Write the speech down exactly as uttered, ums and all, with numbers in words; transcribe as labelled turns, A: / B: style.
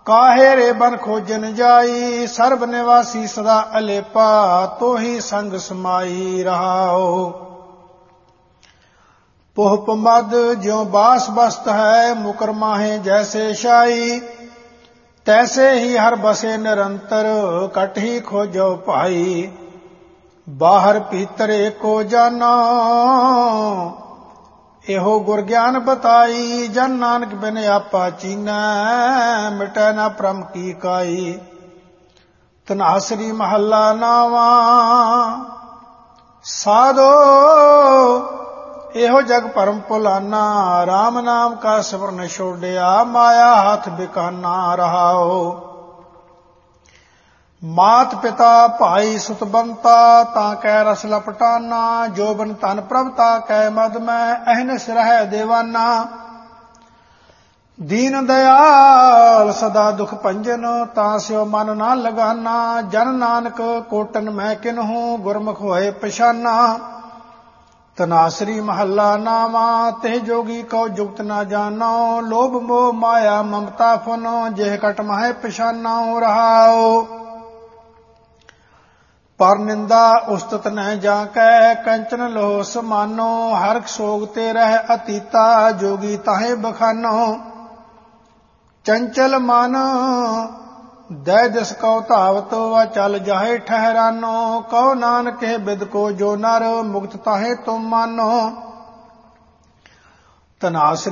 A: काहे रे बन खोजन जाई, सर्व निवासी सदा अलेपा, तो ही संग समाई रहाओ। पोह पमद ज्यों बास बस्त है, मुकर माहे जैसे शाई, तैसे ही हर बसे निरंतर, कट ही खोजो पाई। बाहर भीतर एको जाना, एहो गुर ज्ञान बताई। जन नानक बिन आपा चीनै, मिटै न भ्रम की काई। तनासरी महला नावा, साधो एहो जग परम भुलाना। राम नाम का सिमरन छोड़िया, माया हाथ बिकाना रहाओ। मात पिता भाई सुत बंता, ताकै रस लपटाना। जो बन तन प्रभ ताकै मद में, अहनस रह देवाना। दीन दयाल सदा दुख भंजन, तास्यो मन ना लगाना। जन नानक कोटन मैं किन्हूं, गुरमुख होए पछाना। तनासरी महला नावा, तेह जोगी को जुगत ना जानो। लोभ मोह माया ममता फनो, जेह कट माहे पछाना रहाओ। पर निंदा उस्तत न जाकै, कंचन लोह समानो। हरख सोग ते रह अतीता, जोगी ताहे बखानो। चंचल मन दै दिस कौ धावत, वा चल जाहे ठहरानो। कहो नानक बिद को जो नर, मुक्त ताहे तुम मानो। तनासरी